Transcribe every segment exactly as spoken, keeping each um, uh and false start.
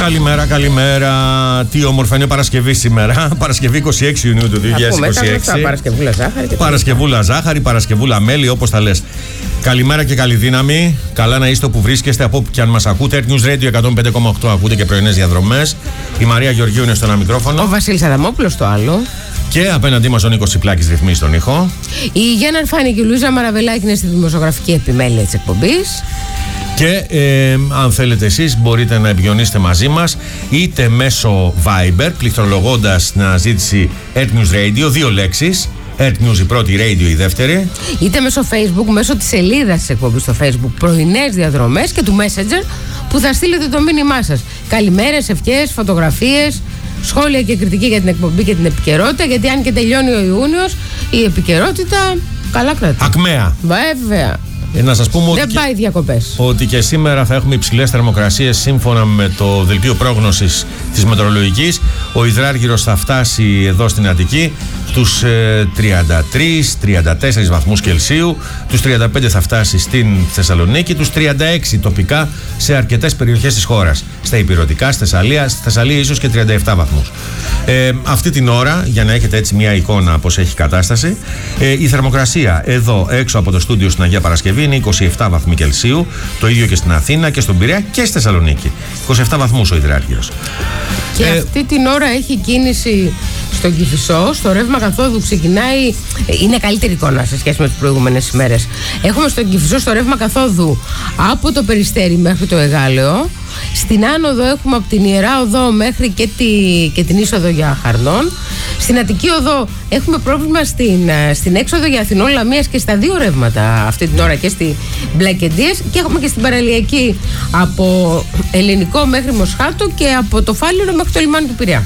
Καλημέρα, καλημέρα. Τι όμορφα είναι Παρασκευή σήμερα. Παρασκευή είκοσι έξι Ιουνίου του δύο χιλιάδες είκοσι έξι. Παρασκευούλα ζάχαρη. Παρασκευούλα ζάχαρη, Παρασκευούλα μέλι, όπως τα λες. Καλημέρα και καλή δύναμη. Καλά να είστε όπου βρίσκεστε, από όπου και αν μας ακούτε. Earth News Radio εκατόν πέντε κόμμα οκτώ ακούτε και πρωινές διαδρομές. Η Μαρία Γεωργίου είναι στο ένα μικρόφωνο. Ο Βασίλης Αδαμόπουλος στο άλλο. Και απέναντί μας ο Νίκος Τσιπλάκης ρυθμίζει τον ήχο. Η Γιάννα Αρφάνη και η Λουίζα Μαραβελάκη είναι στη δημοσιογραφική επιμέλεια της εκπομπής. Και ε, αν θέλετε εσείς μπορείτε να επικοινωνήσετε μαζί μας είτε μέσω Viber, πληκτρολογώντας την αναζήτηση Earth News Radio, δύο λέξεις, Earth News η πρώτη, Radio η δεύτερη. Είτε μέσω Facebook, μέσω της σελίδας της εκπομπής στο Facebook, πρωινές διαδρομές, και του Messenger που θα στείλετε το μήνυμά σας. Καλημέρες, ευχές, φωτογραφίες, σχόλια και κριτική για την εκπομπή και την επικαιρότητα, γιατί αν και τελειώνει ο Ιούνιος, η επικαιρότητα καλά κρατάει. Ακμαία. Βέβαια. Ε, να σας πούμε Δεν ότι, πάει διακοπές. ότι και σήμερα θα έχουμε υψηλές θερμοκρασίες σύμφωνα με το δελτίο πρόγνωσης της μετεωρολογικής. Ο υδράργυρος θα φτάσει εδώ στην Αττική τους ε, τριάντα τρεις τριάντα τέσσερις βαθμούς Κελσίου, τους τριάντα πέντε θα φτάσει στην Θεσσαλονίκη, τους τριάντα έξι τοπικά σε αρκετές περιοχές της χώρας. Στα Ηπειρωτικά, στη Θεσσαλία, στη Θεσσαλία ίσως και τριάντα επτά βαθμούς. Ε, αυτή την ώρα, για να έχετε έτσι μια εικόνα πώς έχει κατάσταση, ε, η θερμοκρασία εδώ έξω από το στούντιο στην Αγία Παρασκευή είναι είκοσι επτά βαθμοί Κελσίου, το ίδιο και στην Αθήνα και στον Πειραιά και στη Θεσσαλονίκη. είκοσι επτά βαθμούς ο υδράργυρος. Και ε, αυτή την ώρα έχει κίνηση στον Κηφισό, στο ρεύμα καθόδου ξεκινάει. Είναι καλύτερη εικόνα σε σχέση με τις προηγούμενες ημέρες. Έχουμε στον Κηφισό στο ρεύμα καθόδου από το Περιστέρι μέχρι το Εγάλεο. Στην άνοδο έχουμε από την Ιερά Οδό μέχρι και, τη, και την είσοδο για Χαρνών. Στην Αττική Οδό έχουμε πρόβλημα στην, στην έξοδο για Αθηνών Λαμίας και στα δύο ρεύματα αυτή την ώρα, και στη Μπλακεντίες, και έχουμε και στην παραλιακή από Ελληνικό μέχρι Μοσχάτο και από το Φάληρο μέχρι το λιμάνι του Πειραιά.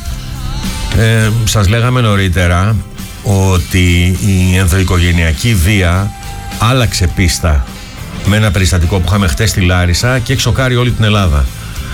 Ε, σας λέγαμε νωρίτερα ότι η ενδοοικογενειακή βία άλλαξε πίστα με ένα περιστατικό που είχαμε χτες στη Λάρισα και έχει σοκάρει όλη την Ελλάδα.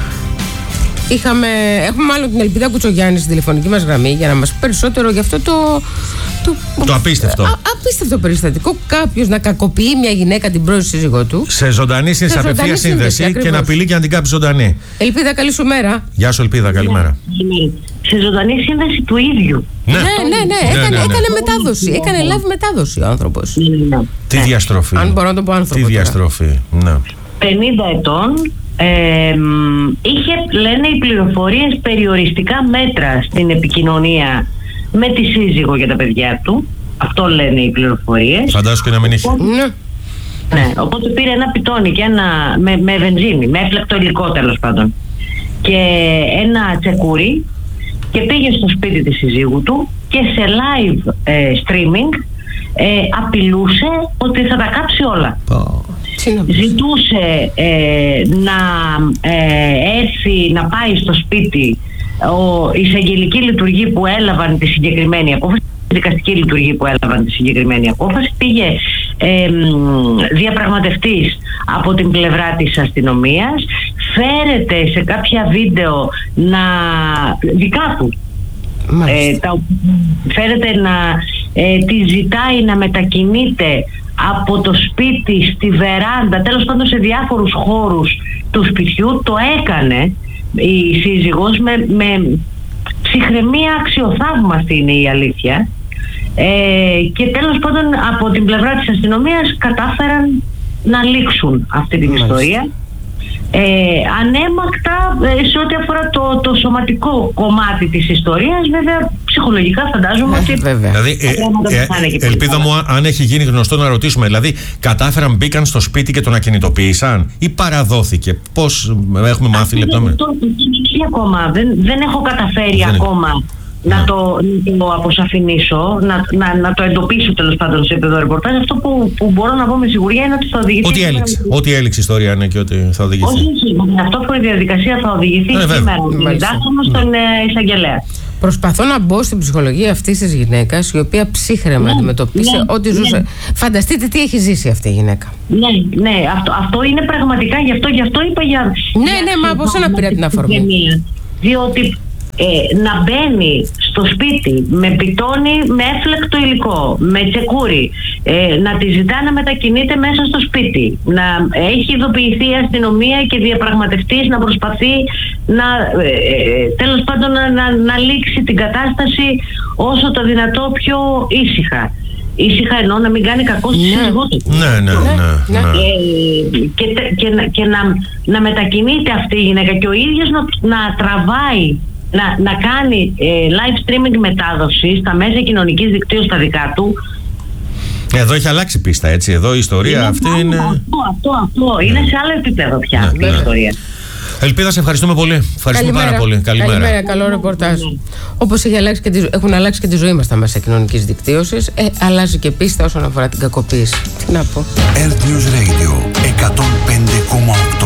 Είχαμε, έχουμε μάλλον την Ελπίδα Κουτσογιάννη στη τηλεφωνική μας γραμμή για να μας πει περισσότερο για αυτό το, το, το απίστευτο. Α, απίστευτο περιστατικό. Κάποιος να κακοποιεί μια γυναίκα, την πρώην σύζυγό του. Σε ζωντανή σύνδεση, απευθεία σύνδεση, σύνδεση και να απειλεί και να την κάψει ζωντανή. Ελπίδα, καλή σου μέρα. Γεια σου, Ελπίδα, καλημέρα. Σε ζωντανή σύνδεση του ίδιου. Ναι, ναι, ναι, ναι. Έκανε, ναι, ναι, ναι. έκανε μετάδοση. Έκανε live μετάδοση ο άνθρωπος. Ναι. Τι διαστροφή. Αν μπορώ να το πω άνθρωπο. Τι διαστροφή. Ναι. πενήντα ετών. Ε, είχε, λένε οι πληροφορίες, περιοριστικά μέτρα στην επικοινωνία με τη σύζυγο για τα παιδιά του. Αυτό λένε οι πληροφορίες. Φαντάσου και να μην είχε. Ναι. Ναι, οπότε πήρε ένα πιτόνι και ένα, με, με βενζίνη, με έφλεκτο υλικό τέλος πάντων, και ένα τσεκούρι, και πήγε στο σπίτι της σύζυγου του και σε live ε, streaming ε, απειλούσε ότι θα τα κάψει όλα. Oh. Ζητούσε ε, να ε, έρθει να πάει στο σπίτι ο, η εισαγγελική λειτουργή που έλαβαν τη συγκεκριμένη απόφαση, η δικαστική λειτουργή που έλαβαν τη συγκεκριμένη απόφαση. Πήγε ε, διαπραγματευτής από την πλευρά της αστυνομίας, φέρεται σε κάποια βίντεο να, δικά του, ε, τα, φέρεται να ε, τη ζητάει να μετακινείται από το σπίτι στη βεράντα, τέλος πάντων σε διάφορους χώρους του σπιτιού. Το έκανε η σύζυγος με, με ψυχραιμία αξιοθαύμαστη, είναι η αλήθεια, ε, και τέλος πάντων από την πλευρά της αστυνομίας κατάφεραν να λήξουν αυτή την Μάλιστα. ιστορία ε, ανέμακτα ε, σε ό,τι αφορά το, το σωματικό κομμάτι της ιστορίας. Βέβαια ψυχολογικά φαντάζομαι ότι δηλαδή, ε, ε, ε, ελπίδα μου, αν έχει γίνει γνωστό να ρωτήσουμε, δηλαδή κατάφεραν, μπήκαν στο σπίτι και τον ακινητοποίησαν ή παραδόθηκε? Πώς έχουμε μάθει λεπτομέρειες? Ακόμα δεν, δεν έχω καταφέρει δεν ακόμα να, να. Το, να το αποσαφηνίσω, να, να, να το εντοπίσω τέλος πάντων σε επίπεδο ρεπορτάζ. Αυτό που, που μπορώ να πω με σιγουριά είναι ότι θα οδηγηθεί. Ό,τι έληξε, ό,τι έληξε η ιστορία είναι και ότι θα οδηγηθεί. Όχι, αυτό που η διαδικασία θα οδηγηθεί ε, σήμερα. Διδάσκομαι στον ε, εισαγγελέα. Προσπαθώ να μπω στην ψυχολογία αυτής της γυναίκας, η οποία ψύχρεμα ναι, αντιμετωπίσε ναι, ό,τι ζούσε. Ναι. Φανταστείτε τι έχει ζήσει αυτή η γυναίκα. Ναι, ναι, αυτό, αυτό είναι πραγματικά, γι' αυτό, γι' αυτό είπα για. Ναι, για ναι, μα από σένα πήρα την αφορμή. Διότι ε, να μπαίνει στο σπίτι με πιτόνι, με έφλεκτο υλικό, με τσεκούρι, ε, να τη ζητά να μετακινείται μέσα στο σπίτι, να έχει ειδοποιηθεί η αστυνομία και διαπραγματευτής να προσπαθεί να, ε, τέλος πάντων να, να, να λήξει την κατάσταση όσο το δυνατό πιο ήσυχα. Ήσυχα εννοώ να μην κάνει κακό στη σύζυγό του. Ναι, ναι, ναι. ναι. Ε, και και, και να, να μετακινείται αυτή η γυναίκα και ο ίδιος να, να τραβάει, να, να κάνει ε, live streaming μετάδοση στα μέσα κοινωνικής δικτύωσης στα δικά του. Εδώ έχει αλλάξει πίστα, έτσι. Εδώ η ιστορία είναι αυτή αυτό, είναι... Αυτό, αυτό, αυτό. Ναι. Είναι σε άλλο επίπεδο πια ναι, η ναι. ιστορία. Ελπίδα, σε ευχαριστούμε πολύ. Ευχαριστούμε Καλημέρα. πάρα πολύ. Καλημέρα. Καλημέρα, καλό ρεπορτάζ. Όπως έχουν αλλάξει και τη ζωή μας τα μέσα κοινωνικής δικτύωσης, ε, αλλάζει και πίστα όσον αφορά την κακοποίηση. Τι να πω. Earth News Radio εκατόν πέντε κόμμα οκτώ.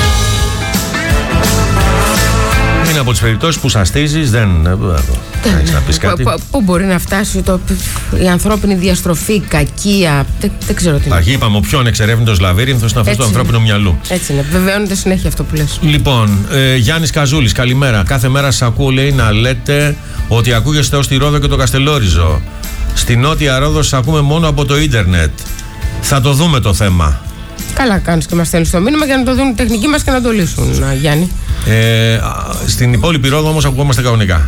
Είναι από τις περιπτώσεις που σαστίζεις, δεν έχεις να πεις κάτι. Πού μπορεί να φτάσει το, η ανθρώπινη διαστροφή, κακία, δεν, δεν ξέρω τι. Αρχή είπαμε, ο πιο ανεξερεύνητος λαβύρινθος είναι αυτός του ανθρώπινου μυαλού. Έτσι είναι, βεβαιώνεται συνέχεια αυτό που λες. Λοιπόν, ε, Γιάννης Καζούλης, καλημέρα. Κάθε μέρα σας ακούω, λέει, να λέτε ότι ακούγεστε ως τη Ρόδο και το Καστελόριζο. Στη Νότια Ρόδο σας ακούμε μόνο από το ίντερνετ. Θα το δούμε το θέμα. Καλά κάνεις και μας στέλνεις το μήνυμα για να το δουν οι τεχνικοί μας και να το λύσουν, Γιάννη. Ε, στην υπόλοιπη Ρόδο όμως ακούμαστε κανονικά.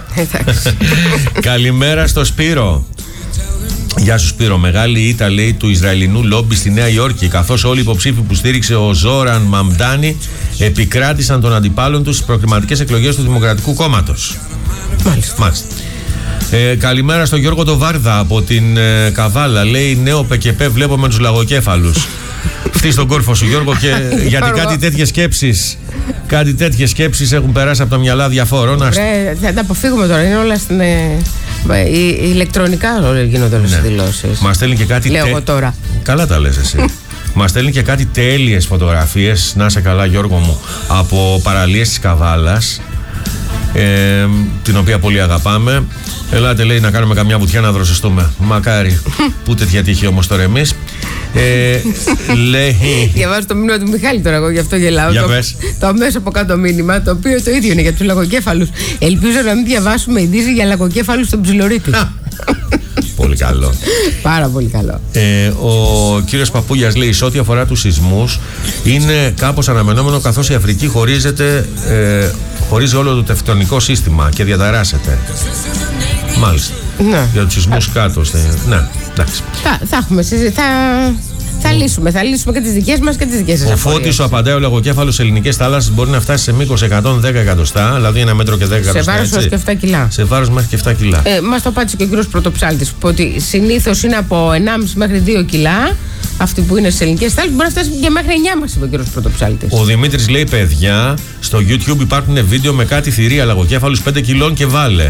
Καλημέρα στο Σπύρο. Γεια σου Σπύρο. Μεγάλη ήττα, λέει, του Ισραηλινού λόμπι στη Νέα Υόρκη, καθώς όλοι οι υποψήφοι που στήριξε ο Ζόραν Μαμντάνι επικράτησαν των αντιπάλων τους στις προκριματικές εκλογές του Δημοκρατικού Κόμματος. Μάλιστα. Μάλιστα. Ε, καλημέρα στον Γιώργο το Βάρδα από την ε, Καβάλα. Λέει, νέο ΠΚΠ βλέπω με τους λαγοκέφαλους. Φτύει στον κόρφο σου, Γιώργο, και γιατί κάτι τέτοιες σκέψεις κάτι τέτοιες σκέψεις έχουν περάσει από τα μυαλά διαφόρων. Ρε, θα τα αποφύγουμε τώρα, είναι όλα στην... Ε, ηλεκτρονικά γίνονται όλες οι δηλώσεις. Μας στέλνει και κάτι... Λέω τε... εγώ τώρα. Καλά τα λες εσύ. Μας στέλνει και κάτι τέλειες φωτογραφίες, να σε καλά Γιώργο μου, από παραλίες της Καβάλας, ε, την οποία πολύ αγαπάμε. Ελάτε, λέει, να κάνουμε καμιά βουτιά να δροσιστούμε. Μακάρι. Πού τέτοια τύχη όμως τώρα εμείς. Ε, λέει... Διαβάζω το μήνυμα του Μιχάλη τώρα, εγώ γι' αυτό γελάω. Για το, πες. το αμέσως από κάτω μήνυμα, το οποίο το ίδιο είναι για τους λαγοκέφαλους. Ελπίζω να μην διαβάσουμε ειδήσεις για λαγοκέφαλους στον Ψιλορίτη. Πολύ καλό. Πάρα πολύ καλό. Ε, ο κύριος Παπούλιας λέει, σε ό,τι αφορά τους σεισμούς, είναι κάπως αναμενόμενο, καθώς η Αφρική χωρίζεται, ε, χωρίζει όλο το τεκτονικό σύστημα και διαταράσσεται. Μάλιστα. Ναι. Για τους σεισμούς κάτω. Στε... Ναι, εντάξει. Θα, θα έχουμε συζητήσει. Θα... Θα λύσουμε, θα λύσουμε και τις δικές μας και τις δικές σας. Ο Φώτης, ο απαντάει, ο λαγοκέφαλος σε ελληνικές θάλασσες μπορεί να φτάσει σε μήκος εκατόν δέκα εκατοστά, δηλαδή ένα μέτρο και δέκα εκατοστά. Σε βάρος έως και επτά κιλά. Σε βάρος μέχρι και επτά κιλά. Ε, μας το απάντησε και ο κύριος Πρωτοψάλτης, που ότι συνήθως είναι από ενάμιση μέχρι δύο κιλά. Αυτή που είναι στις ελληνικές θάλασσες μπορεί να φτάσει και μέχρι εννιά, μας είπε ο κύριος Πρωτοψάλτης. Ο Δημήτρης λέει, παιδιά, στο YouTube υπάρχουν βίντεο με κάτι θηρία λαγοκέφαλους πέντε κιλών και βάλε.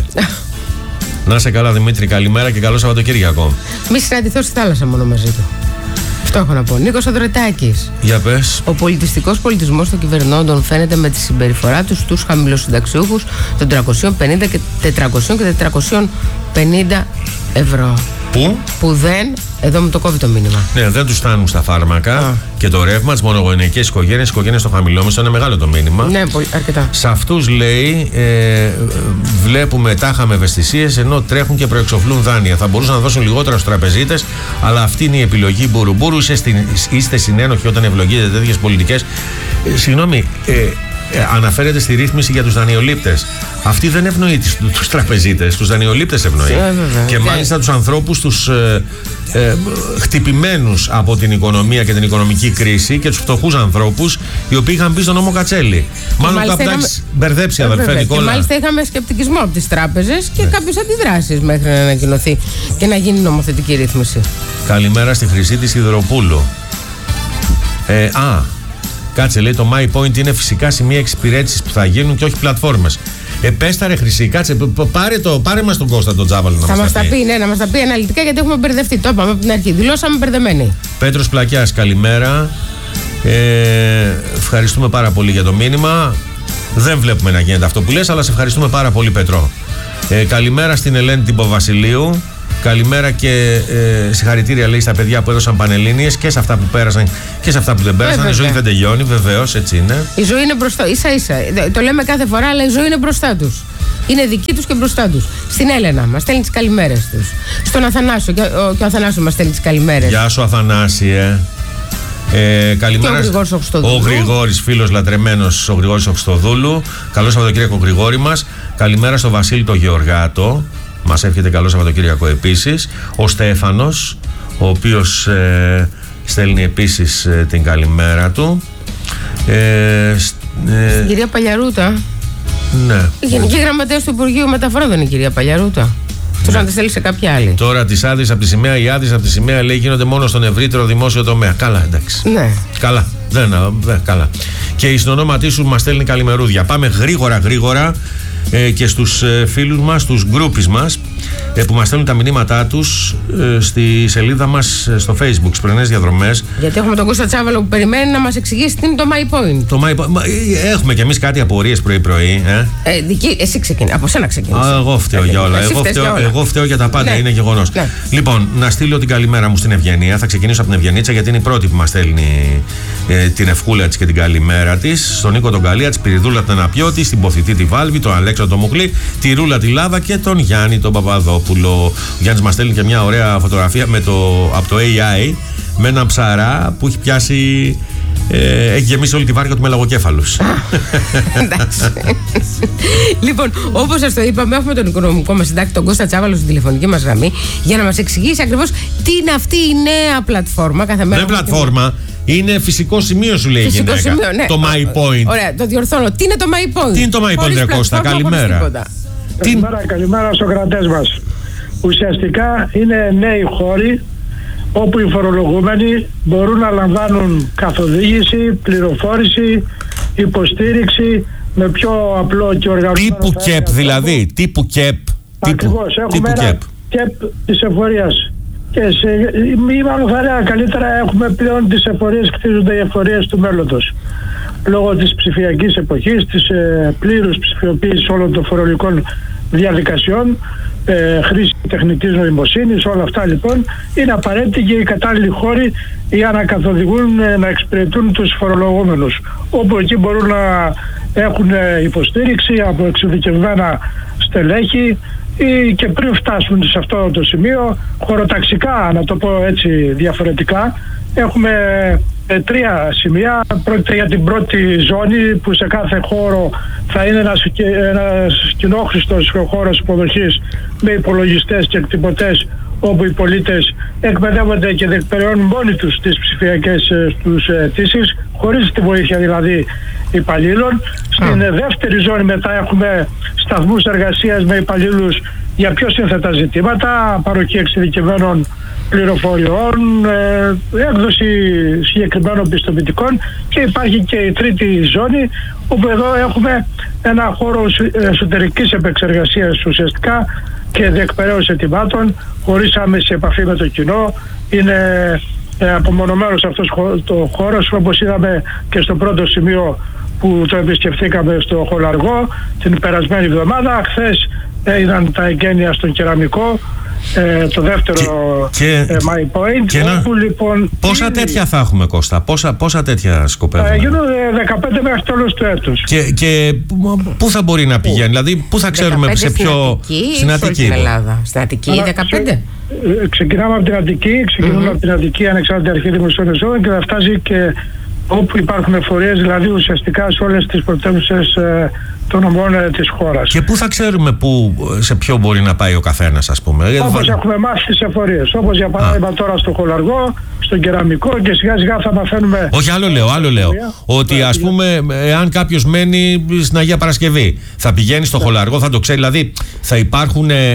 Να σε καλά Δημήτρη, καλημέρα και καλό Σαββατοκύριακο. Μη συναντηθώ στη θάλασσα μόνο μαζί του. Αυτό έχω να πω. Νίκος Ανδρετάκης. Για πες. Ο πολιτιστικός πολιτισμός των κυβερνώντων φαίνεται με τη συμπεριφορά τους στους χαμηλοσυνταξιούχους των τριακόσιων πενήντα και τετρακόσια και τετρακόσια πενήντα ευρώ. Πού? Που δεν. Εδώ μου το κόβει το μήνυμα. Ναι, δεν τους φτάνουν στα φάρμακα. Α. Και το ρεύμα, τις μονογονεϊκές οικογένειες, οικογένειες στο χαμηλόμισθο, είναι μεγάλο το μήνυμα. Ναι, πολύ, αρκετά. Σε αυτούς, λέει, ε, βλέπουμε τάχα με ευαισθησίες, ενώ τρέχουν και προεξοφλούν δάνεια. Θα μπορούσαν να δώσουν λιγότερα στους τραπεζίτες, αλλά αυτή είναι η επιλογή μπουρουμπουρου. Είστε συνένοχοι όταν ευλογείτε τέτοιες πολιτικές. Ε, συγγνώμη, ε, Ε, αναφέρεται στη ρύθμιση για τους δανειολήπτες. Αυτή δεν ευνοεί τους τραπεζίτες, τους δανειολήπτες ευνοεί. Ε, και μάλιστα τους ανθρώπους, τους ε, ε, χτυπημένους από την οικονομία και την οικονομική κρίση και τους φτωχούς ανθρώπους, οι οποίοι είχαν μπει στον νόμο Κατσέλη. Μάλλον κάπου είχαμε... μπερδέψει, ε, αδερφέ Νικόλα. Και μάλιστα είχαμε σκεπτικισμό από τις τράπεζες και ε. κάποιες αντιδράσεις μέχρι να ανακοινωθεί και να γίνει νομοθετική ρύθμιση. Καλημέρα στη Χρυσή της Ιδροπούλου. Ε, α, Κάτσε, λέει, το My Point είναι φυσικά σημεία εξυπηρέτησης που θα γίνουν και όχι πλατφόρμες. Ε, πες τα ρε Χρυσή, κάτσε, πάρε, το, πάρε μας τον Κώστα τον Τζάβαλο να θα μας τα πει. πει. Ναι, να μας τα πει αναλυτικά, γιατί έχουμε μπερδευτεί. Το είπαμε από την αρχή. Δηλώσαμε μπερδεμένοι. Πέτρος Πλακιάς, καλημέρα. Ε, ευχαριστούμε πάρα πολύ για το μήνυμα. Δεν βλέπουμε να γίνεται αυτό που λες, αλλά σε ευχαριστούμε πάρα πολύ, Πέτρο. Ε, καλημέρα στην Ελένη Τυμποβασιλείου. Καλημέρα και ε, συγχαρητήρια, λέει, στα παιδιά που έδωσαν πανελλήνιες και σε αυτά που πέρασαν και σε αυτά που δεν πέρασαν. Ε, η ζωή δεν τελειώνει, βεβαίως, έτσι είναι. Η ζωή είναι μπροστά, ίσα ίσα. Το λέμε κάθε φορά, αλλά η ζωή είναι μπροστά τους. Είναι δική τους και μπροστά τους. Στην Έλενα μας στέλνει τις καλημέρες τους. Στον Αθανάσιο, και ο, και ο Αθανάσιο μας στέλνει τις καλημέρες. Γεια σου, Αθανάσιε. Ε, καλημέρα. Και ο Ο Γρηγόρης, φίλος λατρεμένος, ο Γρηγόρης Οξτοδούλου. Καλό Σαββατοκύριακο, Γρηγόρη μας. Καλημέρα στο Βασίλη το Γεωργάτο. Μας εύχεται καλό Σαββατοκύριακο επίσης. Ο Στέφανος, ο οποίος ε, στέλνει επίσης ε, την καλημέρα του. Ε, ε, Στην κυρία Παλιαρούτα. Ναι. Η Γενική Γραμματέας του Υπουργείου Μεταφορών δεν είναι η κυρία Παλιαρούτα. Αυτός να τη στέλνει σε κάποια άλλη. Τώρα τις άδειες από τη σημαία, οι άδειες από τη σημαία λέει γίνονται μόνο στον ευρύτερο δημόσιο τομέα. Καλά, εντάξει. Ναι. Καλά. Δεν, δεν, καλά. Και η συνονόματή σου μας στέλνει καλημερούδια. Πάμε γρήγορα γρήγορα ε, και στους ε, φίλους μας, στους γκρούπις μας ε, που μας στέλνουν τα μηνύματά τους ε, στη σελίδα μας ε, στο Facebook, Σπρενές Διαδρομές. Γιατί έχουμε τον Κώστα Τσάβαλο που περιμένει να μας εξηγήσει τι είναι το My Point. Το My Point. Έχουμε κι εμείς κάτι απορίες πρωί-πρωί. Ε? Ε, δική, εσύ ξεκινά, από σένα ξεκινήσει. Εγώ φταίω για όλα. Εγώ φταίω, για όλα. Εγώ φταίω για τα πάντα, ναι. Είναι γεγονός. Ναι. Λοιπόν, να στείλω την καλημέρα μου στην Ευγενία. Θα ξεκινήσω από την Ευγενίτσα γιατί είναι η πρώτη που μας στέλνει ε, την ευχούλα της και την καλημέρα της. Στον Νίκο τον Καλία, τη Σπυριδούλα την Αναπιώτη, στην Ποθητή τη Βάλβη, τον Αλέξανδρο τον Μουχλή, τη Ρούλα τη Λάβα και τον Γιάννη τον Παπαδόπουλο. Ο Γιάννης μας στέλνει και μια ωραία φωτογραφία με το, από το έι άι με ένα ψαρά που έχει πιάσει. Ε, έχει γεμίσει όλη τη βάρκα του με λαγοκέφαλους. Εντάξει. Λοιπόν, όπως σας το είπαμε, έχουμε τον οικονομικό μας συντάκτη, τον Κώστα Τσάβαλο, στην τηλεφωνική μας γραμμή, για να μας εξηγήσει ακριβώς τι είναι αυτή η νέα πλατφόρμα. Κάθε μέρα. Δεν είναι πλατφόρμα, είναι φυσικό σημείο, σου λέει η γυναίκα. Σημείο, ναι. Το My Point. Ωραία, το διορθώνω. Τι είναι το My Point? Τι είναι το My Point, ρε Κώστα, καλημέρα. Καλημέρα, καλημέρα στους κρατές μας. Ουσιαστικά είναι νέοι χώροι όπου οι φορολογούμενοι μπορούν να λαμβάνουν καθοδήγηση, πληροφόρηση, υποστήριξη με πιο απλό και οργανωμένο. Τύπου ΚΕΠ δηλαδή, τύπου ΚΕΠ. Ακριβώς, έχουμε ένα ΚΕΠ. ΚΕΠ της εφορίας. Και σε, ή μάλλον θα έλεγα καλύτερα, έχουμε πλέον τις εφορίες, κτίζονται οι εφορίες του μέλλοντος. Λόγω της ψηφιακής εποχής, της ε, πλήρους ψηφιοποίησης όλων των φορολογικών διαδικασιών, ε, χρήση τεχνητής νοημοσύνης, όλα αυτά λοιπόν είναι απαραίτητοι και οι κατάλληλοι χώροι για να καθοδηγούν, ε, να εξυπηρετούν τους φορολογούμενους, όπου εκεί μπορούν να έχουν ε, υποστήριξη από εξειδικευμένα στελέχη ή και πριν φτάσουν σε αυτό το σημείο χωροταξικά, να το πω έτσι διαφορετικά, έχουμε ε, τρία σημεία. Πρόκειται για την πρώτη ζώνη που σε κάθε χώρο θα είναι ένας, ένας κοινόχρηστος χώρος υποδοχής με υπολογιστές και εκτυπωτές, όπου οι πολίτες εκπαιδεύονται και διεκπεραιώνουν μόνοι τους τις ψηφιακές ε, τους αιτήσεις, χωρίς τη βοήθεια δηλαδή υπαλλήλων. Στην mm. δεύτερη ζώνη μετά έχουμε σταθμούς εργασίας με υπαλλήλους για πιο σύνθετα ζητήματα, παροχή εξειδικευμένων πληροφοριών, ε, έκδοση συγκεκριμένων πιστοποιητικών, και υπάρχει και η τρίτη ζώνη, όπου εδώ έχουμε ένα χώρο εσωτερικής επεξεργασίας ουσιαστικά και διεκπαιρέωση αιτημάτων χωρίς άμεση επαφή με το κοινό. Είναι ε, απομονωμένος αυτός το χώρος, όπως είδαμε και στο πρώτο σημείο που το επισκεφθήκαμε στο Χολαργό την περασμένη εβδομάδα. Χθες είδαν τα εγγένεια στον Κεραμικό, ε, το δεύτερο και, ε, My Point. Και να, όπου, λοιπόν, πόσα είναι, τέτοια θα έχουμε, Κώστα, πόσα, πόσα τέτοια σκοπεύουμε? Ε, γίνονται δεκαπέντε μέχρι τέλος του έτους. Και, και πού θα μπορεί να πηγαίνει, δηλαδή πού θα ξέρουμε σε ποιο... Στην Αττική, στην Ελλάδα. Στην Αττική δεκαπέντε. Ξεκινάμε από την Αττική, ξεκινούμε mm-hmm. από την Αττική Ανεξάρτητη Αρχή Δημοσίων Εσόδων και θα φτάσει και όπου υπάρχουν εφορίες, δηλαδή ουσιαστικά σε όλες τις πρωτεύουσες ε, των νομών ε, της χώρας. Και πού θα ξέρουμε που, σε ποιο μπορεί να πάει ο καθένας, ας πούμε? Όπως έχουμε μάθει τις εφορίες, όπως για παράδειγμα τώρα στο Χολαργό, στον Κεραμικό, και σιγά σιγά θα μαθαίνουμε. Όχι, άλλο λέω, άλλο λέω. Ότι ας πούμε, εάν κάποιος μένει στην Αγία Παρασκευή, θα πηγαίνει στο Χολαργό, θα το ξέρει, δηλαδή θα υπάρχουν ε,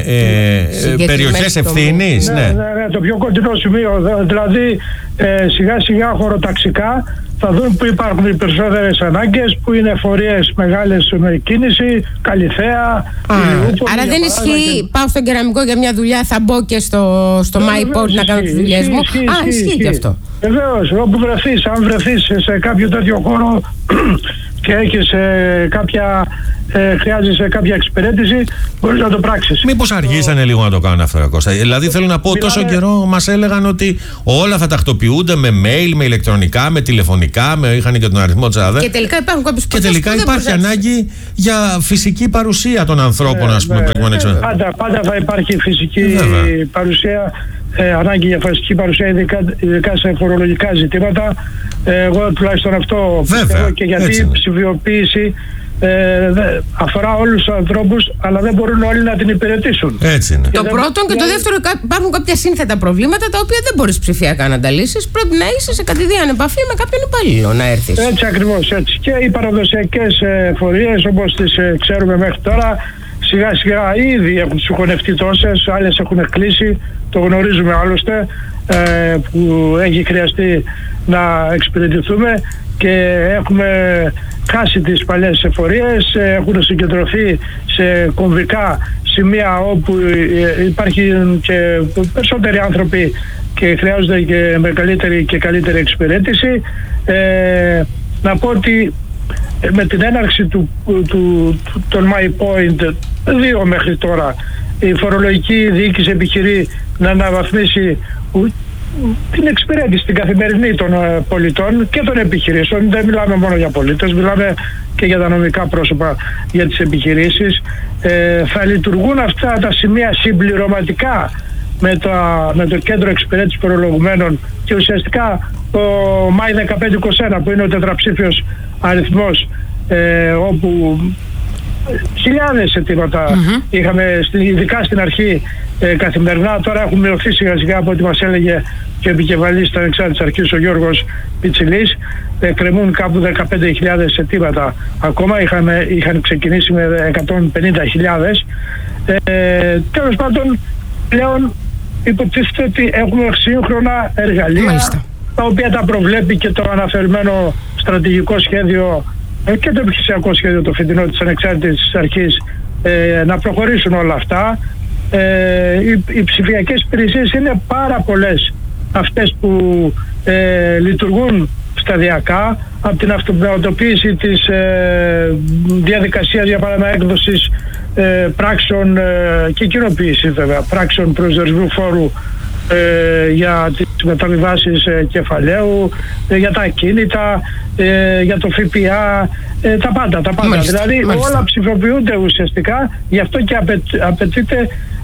ε, περιοχές ευθύνης. Ναι, ναι, ναι, ναι, το πιο κοντινό σημείο, δηλαδή ε, σιγά σιγά χωροταξικά θα δουν που υπάρχουν οι περισσότερες ανάγκες, που είναι εφορίες μεγάλες με κίνηση, Καλυθέα, Ηλιούπολη. Άρα δεν ισχύει, και... πάω στον Κεραμικό για μια δουλειά, θα μπω και στο, στο My Point να κάνω τις δουλειές μου. Ισχύει, Α, ισχύει, ισχύει και αυτό. Βεβαίως, όπου βρεθείς, αν βρεθείς σε κάποιο τέτοιο χώρο και έχεις ε, κάποια ε, χρειάζεσαι κάποια εξυπηρέτηση, μπορείς να το πράξεις. Μήπως αργήσανε λίγο να το κάνουν αυτό, Κώστα? Δηλαδή θέλω να πω, Μιλάμε... τόσο καιρό μας έλεγαν ότι όλα θα τακτοποιούνται με mail, με ηλεκτρονικά, με τηλεφωνικά, με, είχαν και τον αριθμό της ΑΔΕ. Και τελικά υπάρχουν κάποιες Και τελικά υπάρχει ανάγκη για φυσική παρουσία των ανθρώπων, ε, ας πούμε. ε, ε, πάντα, πάντα θα υπάρχει φυσική Βέβαια. παρουσία, ε, ανάγκη για φυσική παρουσία, ειδικά, ειδικά σε φορολογικά ζητήματα. Ε, εγώ τουλάχιστον αυτό πιστεύω, και γιατί η ψηφιοποίηση Ε, δε, αφορά όλους τους ανθρώπους, αλλά δεν μπορούν όλοι να την υπηρετήσουν. Έτσι είναι. Το πρώτο και το δεύτερο, υπάρχουν κάποια σύνθετα προβλήματα τα οποία δεν μπορείς ψηφιακά να τα λύσεις. Πρέπει να είσαι σε κατηδίαν επαφή με κάποιον υπαλλήλο να έρθεις. Έτσι ακριβώς, έτσι. Και οι παραδοσιακές εφορίες, όπως τις ε, ξέρουμε μέχρι τώρα, σιγά σιγά ήδη έχουν συγχωνευτεί τόσες, άλλες έχουν κλείσει, το γνωρίζουμε άλλωστε, ε, που έχει χρειαστεί να εξυπηρετηθούμε και έχουμε χάσει τις παλιές εφορίες, έχουν συγκεντρωθεί σε κομβικά σημεία όπου υπάρχουν και περισσότεροι άνθρωποι και χρειάζονται και με καλύτερη και καλύτερη εξυπηρέτηση. Ε, να πω ότι με την έναρξη του, του, του, των MyPoint, δύο μέχρι τώρα, η φορολογική διοίκηση επιχειρεί να αναβαθμίσει την εξυπηρέτηση, την καθημερινή των πολιτών και των επιχειρήσεων. Δεν μιλάμε μόνο για πολίτες, μιλάμε και για τα νομικά πρόσωπα, για τις επιχειρήσεις. Ε, θα λειτουργούν αυτά τα σημεία συμπληρωματικά με, τα, με το κέντρο εξυπηρέτησης φορολογουμένων και ουσιαστικά το Μάη δεκαπέντε είκοσι ένα, που είναι ο τετραψήφιος αριθμός, ε, όπου χιλιάδες αιτήματα mm-hmm. είχαμε, ειδικά στην αρχή, ε, καθημερινά. Τώρα έχουν μειωθεί σιγά σιγά από ό,τι μας έλεγε και ο επικεφαλής της Ανεξάρτητης Αρχής, ο Γιώργος Πιτσιλής. Ε, κρεμούν κάπου δεκαπέντε χιλιάδες αιτήματα ακόμα, είχαν, είχαν ξεκινήσει με εκατόν πενήντα χιλιάδες. Ε, τέλος πάντων, πλέον υποτίθεται ότι έχουμε σύγχρονα εργαλεία, Μάλιστα. τα οποία τα προβλέπει και το αναφερμένο στρατηγικό σχέδιο και το επιχειρησιακό σχέδιο το φετινό της Ανεξάρτητης Αρχής, ε, να προχωρήσουν όλα αυτά. Ε, οι, οι ψηφιακές υπηρεσίες είναι πάρα πολλές αυτές που ε, λειτουργούν σταδιακά, από την αυτοματοποίηση της ε, διαδικασίας, για παράδειγμα έκδοσης ε, πράξεων ε, και κοινοποίηση βέβαια πράξεων προσδιορισμού φόρου Ε, για τις μεταβιβάσεις ε, κεφαλαίου, ε, για τα ακίνητα, ε, για το ΦΠΑ, ε, τα πάντα, τα πάντα. Μάλιστα, δηλαδή μάλιστα. όλα ψηφοποιούνται ουσιαστικά, γι' αυτό και απαι, απαιτείται,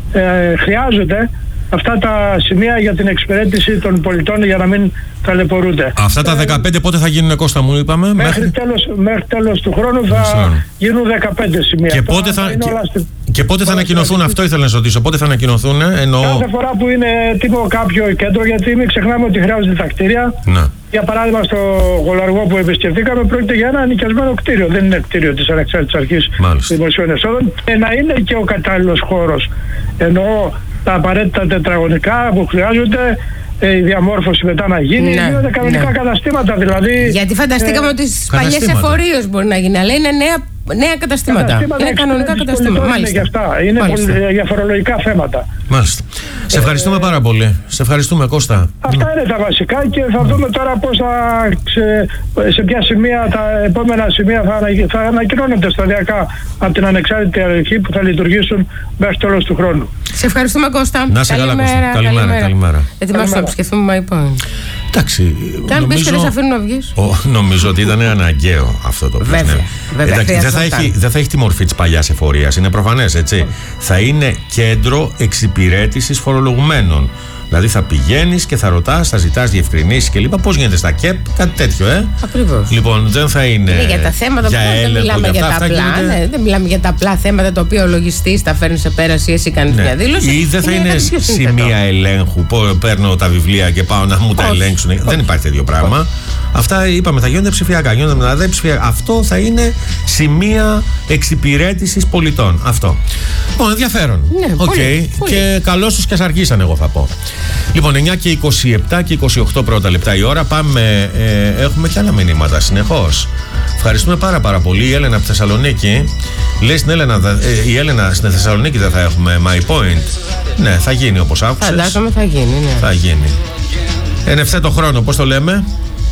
ε, χρειάζονται αυτά τα σημεία για την εξυπηρέτηση των πολιτών για να μην ταλαιπωρούνται. Αυτά τα δεκαπέντε πότε θα γίνουν, Κώστα μου, είπαμε? Μέχρι, μέχρι... Τέλος, μέχρι τέλος του χρόνου θα Μάλιστα. γίνουν δεκαπέντε σημεία. Και πότε θα, θα, και... και πότε θα ανακοινωθούν, αυτό ήθελα να σας ρωτήσω, πότε θα ανακοινωθούν? Εννοώ... Κάθε φορά που είναι έτοιμο κάποιο κέντρο, γιατί μην ξεχνάμε ότι χρειάζονται τα κτίρια. Να. Για παράδειγμα, στο Γολαργό που επισκεφτήκαμε, πρόκειται για ένα ενοικιασμένο κτίριο. Δεν είναι κτίριο της Ανεξάρτητης Αρχής Δημοσίων Εσόδων. Και να είναι και ο κατάλληλος χώρος. Εννοώ τα απαραίτητα τετραγωνικά που χρειάζονται, η διαμόρφωση μετά να γίνει, ναι, γίνονται κανονικά ναι. καταστήματα δηλαδή. Γιατί φανταστήκαμε ε, ότι στις παλιές εφορίες μπορεί να γίνει, αλλά είναι νέα, νέα καταστήματα. καταστήματα. Είναι κανονικά καταστήματα. Μάλιστα. Είναι για αυτά, είναι Μάλιστα. για φορολογικά θέματα. Μάλιστα. Σε ευχαριστούμε ε, πάρα πολύ. Σε ευχαριστούμε, Κώστα. Αυτά είναι τα βασικά και θα δούμε τώρα πώς θα, σε, σε ποια σημεία, τα επόμενα σημεία θα, θα ανακοινώνονται σταδιακά από την Ανεξάρτητη Αρχή που θα λειτουργήσουν μέχρι το τέλος του χρόνου. Σε ευχαριστούμε, Κώστα. Να σε καλά, Κώστα. Καλημέρα. καλημέρα. καλημέρα. Ετοιμάσου να επισκεφθούμε MyPoint. Εντάξει. Και αν πεις και δεν σε αφήνουν να βγεις. Νομίζω ότι ήταν αναγκαίο αυτό το βέβαια, ναι. βέβαια, Εντάξει, δεν, θα έχει, δεν θα έχει τη μορφή της παλιάς εφορίας. Είναι προφανές, έτσι. Θα είναι κέντρο εξυπηρέτησης φορολογουμένων. Δηλαδή θα πηγαίνεις και θα ρωτάς, θα ζητάς διευκρινήσεις και λοιπά. Πώς γίνεται στα ΚΕΠ, κάτι τέτοιο, ε. Ακριβώς. Λοιπόν, δεν θα είναι. Είναι για τα θέματα για που έλεγχο, δεν μιλάμε για, για τα απλά. Ναι, δεν μιλάμε για τα απλά θέματα τα οποία ο λογιστής τα φέρνει σε πέραση ή εσύ κάνεις ναι. μια δήλωση. Ή δεν θα είναι, είναι σημεία ελέγχου. Παίρνω τα βιβλία και πάω να μου τα Όχι. ελέγξουν. Όχι. Δεν υπάρχει τέτοιο πράγμα. Όχι. Αυτά είπαμε, θα γίνονται ψηφιακά. Γίνονται με τα ψηφιακά. Αυτό θα είναι σημεία εξυπηρέτησης πολιτών. Αυτό. Λοιπόν, ενδιαφέρον. Ναι, okay. πολύ, πολύ. Και καλώς τους και ας αργήσαν, εγώ θα πω. Λοιπόν, εννιά και είκοσι επτά και είκοσι οκτώ πρώτα λεπτά η ώρα. Πάμε, ε, έχουμε και άλλα μηνύματα συνεχώς. Ευχαριστούμε πάρα πάρα πολύ. Η Έλενα από τη Θεσσαλονίκη λέει στην Έλενα, ε, η Έλενα στην Θεσσαλονίκη δεν θα έχουμε MyPoint. Ναι, θα γίνει όπως άκουσες. Φαντάζομαι θα γίνει, ναι. Θα γίνει. Εν ευθέτω χρόνο, πώς το λέμε?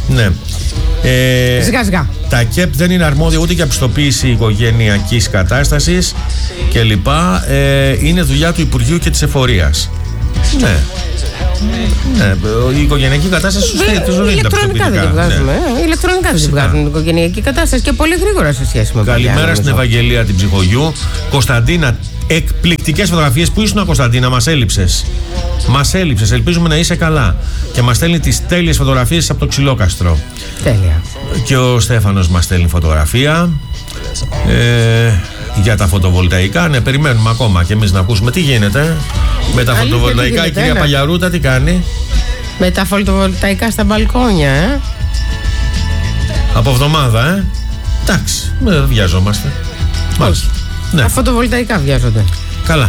Ναι. Ε, Σιγά σιγά. Τα ΚΕΠ δεν είναι αρμόδια ούτε για πιστοποίηση οικογενειακής κατάστασης κλπ. Ε, είναι δουλειά του Υπουργείου και της Εφορίας. Ναι. Ναι, η οικογενειακή κατάσταση σωστή. Ηλεκτρονικά δεν τη βγάζουμε. Ναι. Ηλεκτρονικά δεν τη βγάζουμε την οικογενειακή κατάσταση και πολύ γρήγορα σε σχέση με. Καλημέρα στην Ευαγγελία την Ψυχογιού. Κωνσταντίνα, εκπληκτικές φωτογραφίες. Πού ήσουν, Κωνσταντίνα, μας έλειψες. Μας έλειψες. Ελπίζουμε να είσαι καλά. Και μας στέλνει τις τέλειες φωτογραφίες από το Ξυλόκαστρο. Τέλεια. Και ο Στέφανος μας στέλνει φωτογραφία. Ε, για τα φωτοβολταϊκά. Ναι, περιμένουμε ακόμα και εμείς να ακούσουμε τι γίνεται με τα φωτοβολταϊκά. Γίνεται, η κυρία ναι. Παλιαρούτα τι κάνει? Με τα φωτοβολταϊκά στα μπαλκόνια, ε. Από εβδομάδα, ε. Εντάξει, δεν βιαζόμαστε. Μάλιστα. Ναι. Τα φωτοβολταϊκά βιάζονται. Καλά.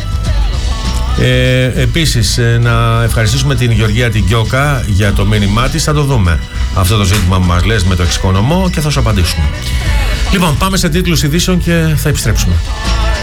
Ε, επίσης, να ευχαριστήσουμε την Γεωργία την Κιώκα για το μήνυμά της. Θα το δούμε αυτό το ζήτημα που μας λες με το εξοικονομό και θα σου απαντήσουμε. Λοιπόν, πάμε σε τίτλους ειδήσεων και θα επιστρέψουμε.